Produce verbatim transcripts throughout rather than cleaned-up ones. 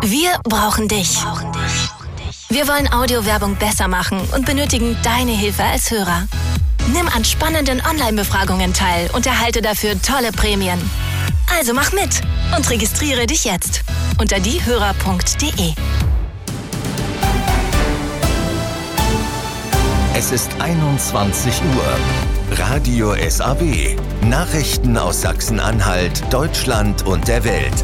Wir brauchen dich. Wir wollen Audiowerbung besser machen und benötigen deine Hilfe als Hörer. Nimm an spannenden Online-Befragungen teil und erhalte dafür tolle Prämien. Also mach mit und registriere dich jetzt unter diehörer punkt de. Es ist einundzwanzig Uhr. Radio S A W. Nachrichten aus Sachsen-Anhalt, Deutschland und der Welt.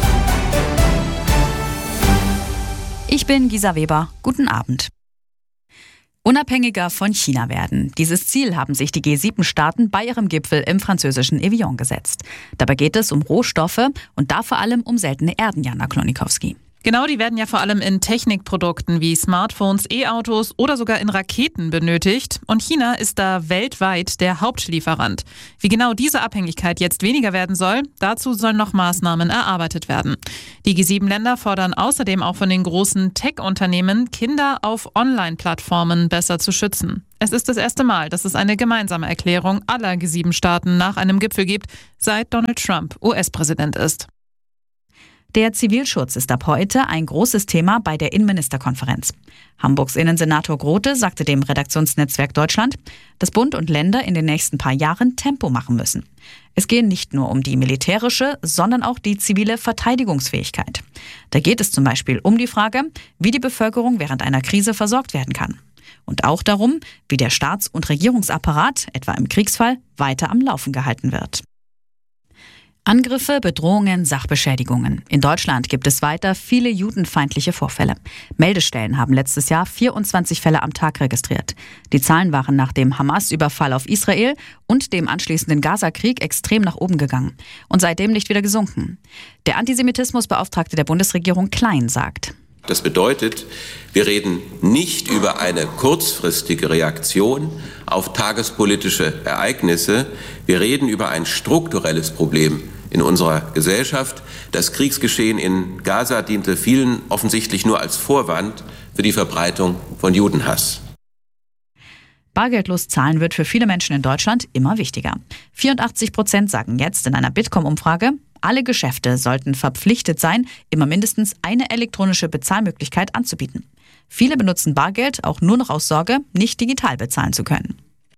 Ich bin Gisa Weber. Guten Abend. Unabhängiger von China werden. Dieses Ziel haben sich die G sieben Staaten bei ihrem Gipfel im französischen Evian gesetzt. Dabei geht es um Rohstoffe und da vor allem um seltene Erden, Jana Klonikowski. Genau, die werden ja vor allem in Technikprodukten wie Smartphones, E-Autos oder sogar in Raketen benötigt. Und China ist da weltweit der Hauptlieferant. Wie genau diese Abhängigkeit jetzt weniger werden soll, dazu sollen noch Maßnahmen erarbeitet werden. Die G sieben Länder fordern außerdem auch von den großen Tech-Unternehmen, Kinder auf Online-Plattformen besser zu schützen. Es ist das erste Mal, dass es eine gemeinsame Erklärung aller G sieben Staaten nach einem Gipfel gibt, seit Donald Trump U S-Präsident ist. Der Zivilschutz ist ab heute ein großes Thema bei der Innenministerkonferenz. Hamburgs Innensenator Grote sagte dem Redaktionsnetzwerk Deutschland, dass Bund und Länder in den nächsten paar Jahren Tempo machen müssen. Es gehe nicht nur um die militärische, sondern auch die zivile Verteidigungsfähigkeit. Da geht es zum Beispiel um die Frage, wie die Bevölkerung während einer Krise versorgt werden kann. Und auch darum, wie der Staats- und Regierungsapparat, etwa im Kriegsfall, weiter am Laufen gehalten wird. Angriffe, Bedrohungen, Sachbeschädigungen. In Deutschland gibt es weiter viele judenfeindliche Vorfälle. Meldestellen haben letztes Jahr vierundzwanzig Fälle am Tag registriert. Die Zahlen waren nach dem Hamas-Überfall auf Israel und dem anschließenden Gaza-Krieg extrem nach oben gegangen und seitdem nicht wieder gesunken. Der Antisemitismusbeauftragte der Bundesregierung Klein sagt: Das bedeutet, wir reden nicht über eine kurzfristige Reaktion auf tagespolitische Ereignisse. Wir reden über ein strukturelles Problem in unserer Gesellschaft. Das Kriegsgeschehen in Gaza diente vielen offensichtlich nur als Vorwand für die Verbreitung von Judenhass. Bargeldlos zahlen wird für viele Menschen in Deutschland immer wichtiger. vierundachtzig Prozent sagen jetzt in einer Bitkom-Umfrage, alle Geschäfte sollten verpflichtet sein, immer mindestens eine elektronische Bezahlmöglichkeit anzubieten. Viele benutzen Bargeld auch nur noch aus Sorge, nicht digital bezahlen zu können.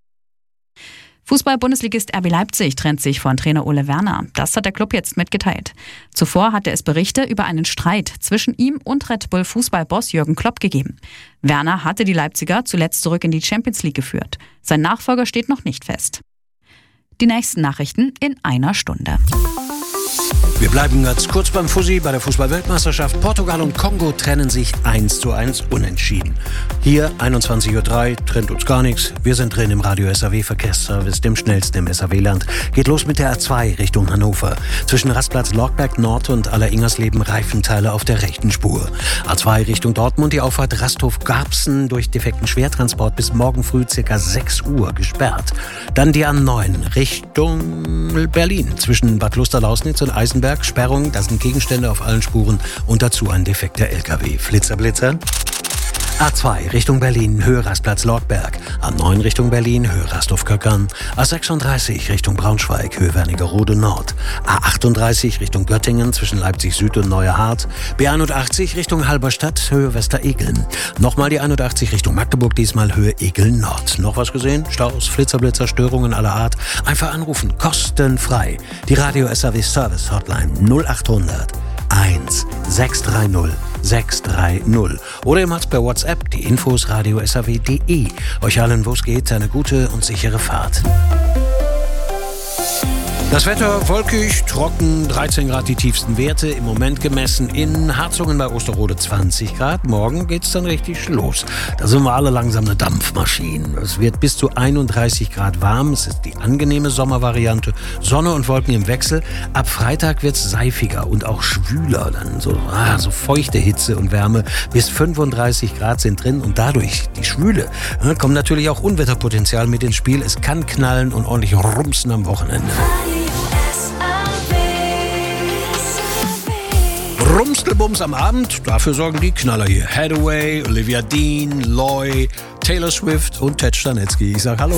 Fußball-Bundesligist R B Leipzig trennt sich von Trainer Ole Werner. Das hat der Club jetzt mitgeteilt. Zuvor hatte es Berichte über einen Streit zwischen ihm und Red Bull-Fußballboss Jürgen Klopp gegeben. Werner hatte die Leipziger zuletzt zurück in die Champions League geführt. Sein Nachfolger steht noch nicht fest. Die nächsten Nachrichten in einer Stunde. Wir bleiben ganz kurz beim Fussi. Bei der Fußball-Weltmeisterschaft Portugal und Kongo trennen sich eins zu eins unentschieden. Hier einundzwanzig Uhr drei, trennt uns gar nichts. Wir sind drin im Radio S A W Verkehrsservice, dem schnellsten im S A W-Land. Geht los mit der A zwei Richtung Hannover. Zwischen Rastplatz Lortberg Nord und Aller-Ingersleben Reifenteile auf der rechten Spur. A zwei Richtung Dortmund, die Auffahrt Rasthof-Garbsen durch defekten Schwertransport bis morgen früh ca. sechs Uhr gesperrt. Dann die A neun Richtung Berlin. Zwischen Bad Luster-Lausnitz und Eisenberg Sperrung, das sind Gegenstände auf allen Spuren und dazu ein defekter L K W. Flitzer-Blitzer. A zwei Richtung Berlin, Höhe Rastplatz Lortberg. A neun Richtung Berlin, Höhe Rasthof-Köckern. A sechsunddreißig Richtung Braunschweig, Höhe Wernigerode Nord. A achtunddreißig Richtung Göttingen zwischen Leipzig Süd und Neuerhardt. B einundachtzig Richtung Halberstadt, Höhe Westeregeln. Nochmal die einundachtzig Richtung Magdeburg, diesmal Höhe Egeln Nord. Noch was gesehen? Staus, Flitzer-Blitzer, Störungen aller Art? Einfach anrufen, kostenfrei. Die Radio S A W Service Hotline null achthundert eins sechs drei null sechs drei null. Oder ihr macht per WhatsApp die Infos radio s a w punkt de. Euch allen, wo es geht, eine gute und sichere Fahrt. Das Wetter wolkig, trocken, dreizehn Grad die tiefsten Werte, im Moment gemessen in Harzungen bei Osterode zwanzig Grad. Morgen geht's dann richtig los. Da sind wir alle langsam eine Dampfmaschine. Es wird bis zu einunddreißig Grad warm. Es ist die angenehme Sommervariante. Sonne und Wolken im Wechsel. Ab Freitag wird's seifiger und auch schwüler. Dann so, ah, so feuchte Hitze und Wärme. Bis fünfunddreißig Grad sind drin und dadurch die Schwüle. Ja, kommt natürlich auch Unwetterpotenzial mit ins Spiel. Es kann knallen und ordentlich rumsen am Wochenende. Rumstelbums am Abend, dafür sorgen die Knaller hier. Hathaway, Olivia Dean, Loy, Taylor Swift und Ted Stanitzky. Ich sag Hallo.